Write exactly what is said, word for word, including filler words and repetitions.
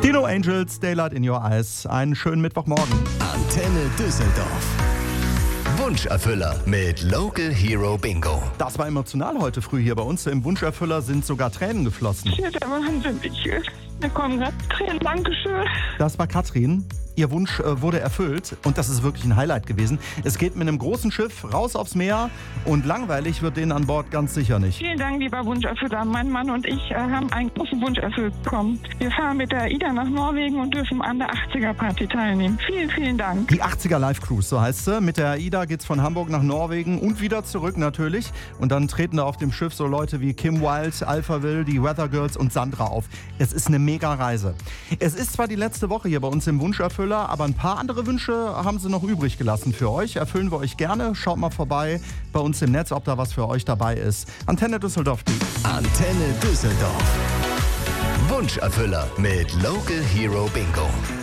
Kino Angels, Daylight in Your Eyes. Einen schönen Mittwochmorgen. Antenne Düsseldorf. Wunscherfüller mit Local Hero Bingo. Das war emotional heute früh hier bei uns. Im Wunscherfüller sind sogar Tränen geflossen. Ja, der Wahnsinn. Ich, mir kommen gerade Tränen. Dankeschön. Das war Katrin. Ihr Wunsch äh, wurde erfüllt und das ist wirklich ein Highlight gewesen. Es geht mit einem großen Schiff raus aufs Meer und langweilig wird denen an Bord ganz sicher nicht. Vielen Dank, lieber Wunscherfüller. Mein Mann und ich äh, haben einen großen Wunsch erfüllt bekommen. Wir fahren mit der AIDA nach Norwegen und dürfen an der achtziger-Party teilnehmen. Vielen, vielen Dank. Die achtziger Live Cruise, so heißt sie. Mit der AIDA geht's von Hamburg nach Norwegen und wieder zurück natürlich. Und dann treten da auf dem Schiff so Leute wie Kim Wilde, Alphaville, die Weather Girls und Sandra auf. Es ist eine mega Reise. Es ist zwar die letzte Woche hier bei uns im Wunscherfüller, aber ein paar andere Wünsche haben sie noch übrig gelassen für euch. Erfüllen wir euch gerne. Schaut mal vorbei bei uns im Netz, ob da was für euch dabei ist. Antenne Düsseldorf. Antenne Düsseldorf. Wunscherfüller mit Local Hero Bingo.